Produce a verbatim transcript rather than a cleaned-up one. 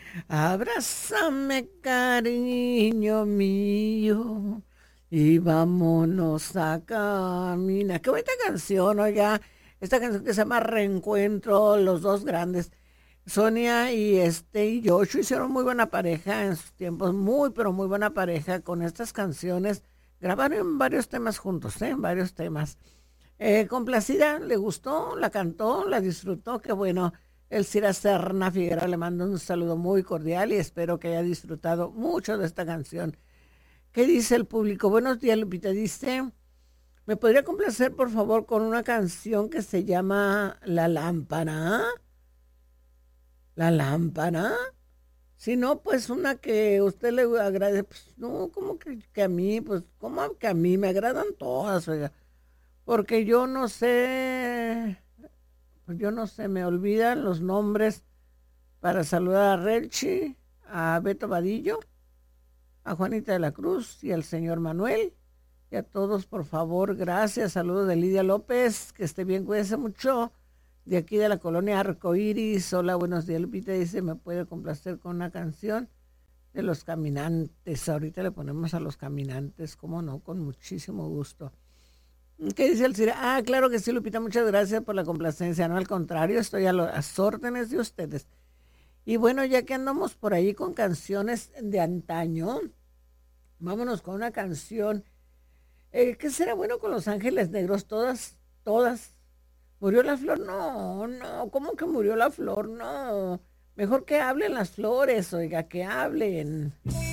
Abrázame, cariño mío, y vámonos a caminar. Qué bonita canción, oiga. Esta canción que se llama Reencuentro, los dos grandes. Sonia y este y Joshua hicieron muy buena pareja en sus tiempos, muy pero muy buena pareja con estas canciones. Grabaron varios temas juntos, ¿eh? Varios temas. Eh, complacida, le gustó, la cantó, la disfrutó, qué bueno. El Cira Serna Figueroa le mando un saludo muy cordial y espero que haya disfrutado mucho de esta canción. ¿Qué dice el público? Buenos días, Lupita. Dice, ¿me podría complacer, por favor, con una canción que se llama La Lámpara? ¿La Lámpara? Si no, pues una que usted le agrade. Pues no, como que, que a mí, pues, como que a mí me agradan todas, oiga. Porque yo no sé, pues yo no sé, me olvidan los nombres para saludar a Relchi, a Beto Vadillo, a Juanita de la Cruz y al señor Manuel. Y a todos, por favor, gracias. Saludos de Lidia López, que esté bien, cuídese mucho. De aquí de la colonia Arcoíris. Hola, buenos días, Lupita. Dice, ¿me puede complacer con una canción de Los Caminantes? Ahorita le ponemos a Los Caminantes, cómo no, con muchísimo gusto. ¿Qué dice el Cira? Ah, claro que sí, Lupita, muchas gracias por la complacencia. No, al contrario, estoy a las órdenes de ustedes. Y bueno, ya que andamos por ahí con canciones de antaño, vámonos con una canción. Eh, ¿Qué será bueno con Los Ángeles Negros? Todas, todas. ¿Murió la flor? No, no. ¿Cómo que murió la flor? No. Mejor que hablen las flores, oiga, que hablen.